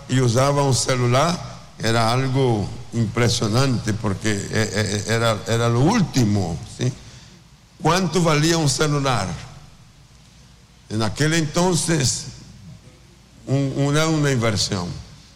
y usaba un celular, era algo impresionante porque era lo último, ¿sí? ¿Cuánto valía un celular? En aquel entonces, una inversión.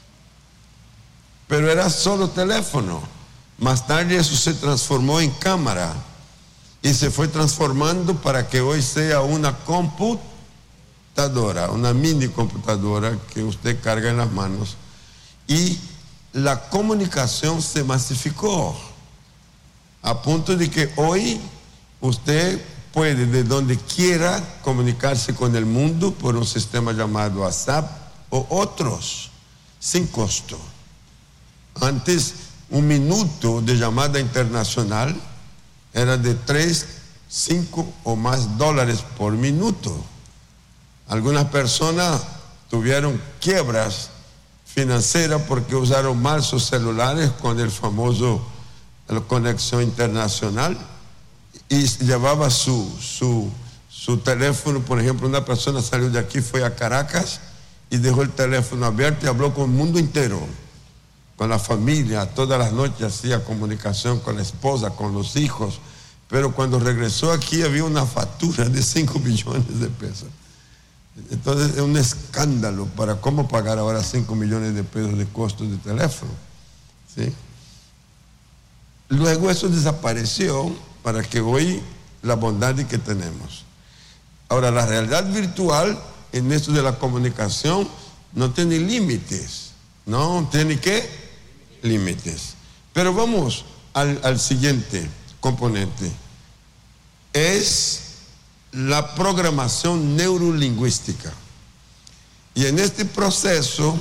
Pero era solo teléfono. Más tarde eso se transformó en cámara y se fue transformando para que hoy sea una computadora, una mini computadora que usted carga en las manos. Y la comunicación se masificó a punto de que hoy usted puede de donde quiera comunicarse con el mundo por un sistema llamado WhatsApp o otros, sin costo. Antes, un minuto de llamada internacional era de 3, 5 o más dólares por minuto. Algunas personas tuvieron quiebras financieras porque usaron mal sus celulares con el famoso conexión internacional y llevaba su teléfono. Por ejemplo, una persona salió de aquí, fue a Caracas y dejó el teléfono abierto y habló con el mundo entero, con la familia. Todas las noches hacía comunicación con la esposa, con los hijos, pero cuando regresó aquí había una factura de 5 millones de pesos. Entonces es un escándalo para cómo pagar ahora 5 millones de pesos de costos de teléfono, ¿sí? Luego eso desapareció para que hoy la bondad que tenemos. Ahora, la realidad virtual en esto de la comunicación no tiene límites, no tiene ¿qué? Límites. Pero vamos al siguiente componente. Es la programación neurolingüística. Y en este proceso,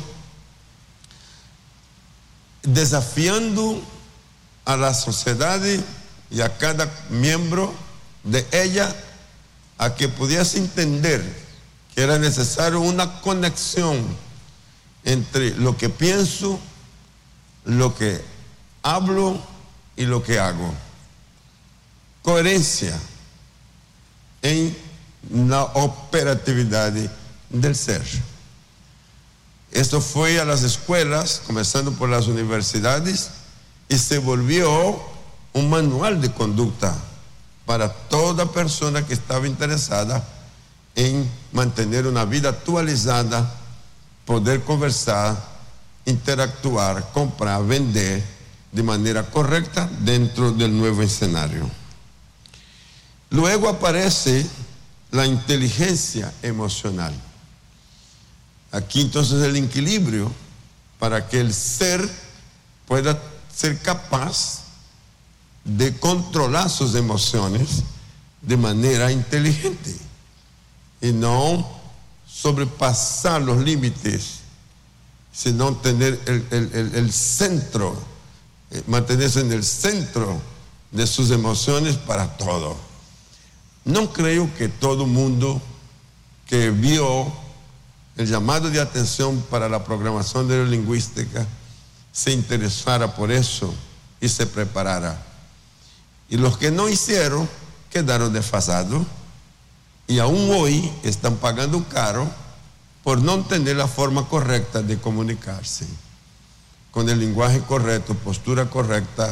desafiando a la sociedad y a cada miembro de ella a que pudiese entender que era necesario una conexión entre lo que pienso, lo que hablo y lo que hago. Coherencia en la operatividad del ser. Esto fue a las escuelas, comenzando por las universidades, y se volvió un manual de conducta para toda persona que estaba interesada en mantener una vida actualizada, poder conversar, interactuar, comprar, vender de manera correcta dentro del nuevo escenario. Luego aparece la inteligencia emocional. Aquí entonces el equilibrio para que el ser pueda ser capaz de controlar sus emociones de manera inteligente y no sobrepasar los límites, sino tener el centro, mantenerse en el centro de sus emociones para todo. No creo que todo mundo que vio el llamado de atención para la programación neurolingüística se interesara por eso y se preparara. Y los que no hicieron quedaron desfasados y aún hoy están pagando caro por no tener la forma correcta de comunicarse, con el lenguaje correcto, postura correcta,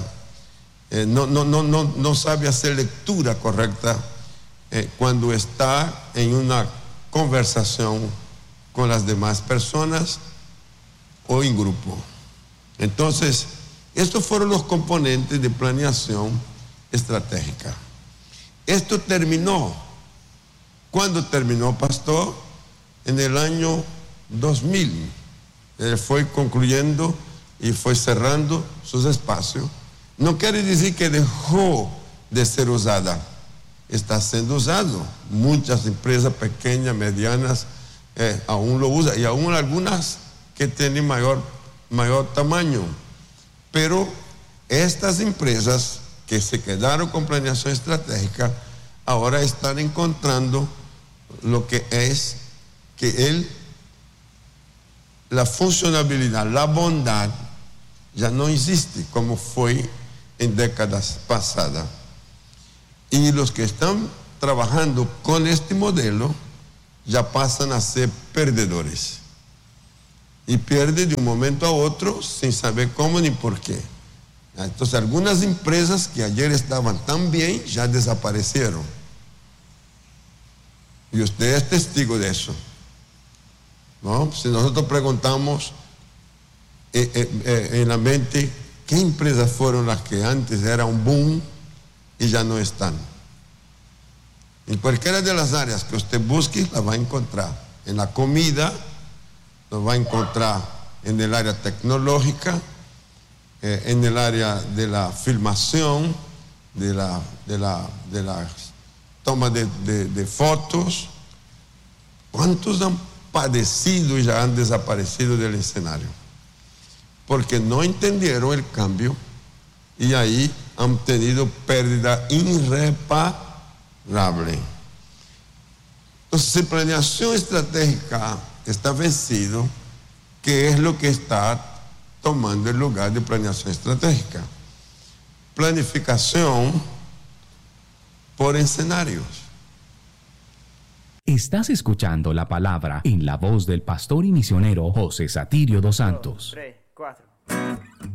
no sabe hacer lectura correcta cuando está en una conversación con las demás personas o en grupo. Entonces, estos fueron los componentes de planeación estratégica. Esto terminó. ¿Cuándo terminó, pastor? En el año 2000. Él fue concluyendo y fue cerrando sus espacios. No quiere decir que dejó de ser usada. Está siendo usado. Muchas empresas pequeñas, medianas, aún lo usan, y aún algunas que tienen mayor tamaño. Pero estas empresas que se quedaron con planeación estratégica ahora están encontrando lo que es que la funcionalidad, la bondad ya no existe como fue en décadas pasadas. Y los que están trabajando con este modelo ya pasan a ser perdedores. y pierde de un momento a otro sin saber cómo ni por qué. Entonces algunas empresas que ayer estaban tan bien ya desaparecieron. Y usted es testigo de eso, ¿no? Si nosotros preguntamos en la mente, ¿qué empresas fueron las que antes era un boom y ya no están? En cualquiera de las áreas que usted busque, la va a encontrar. En la comida, lo va a encontrar en el área tecnológica, en el área de la filmación, de la toma de fotos. ¿Cuántos han padecido y ya han desaparecido del escenario? Porque no entendieron el cambio y ahí han tenido pérdida irreparable. Entonces, si planeación estratégica está vencido, ¿qué es lo que está tomando el lugar de planeación estratégica? Planificación por escenarios. Estás escuchando la palabra en la voz del pastor y misionero José Satirio dos Santos. 2, 3, 4.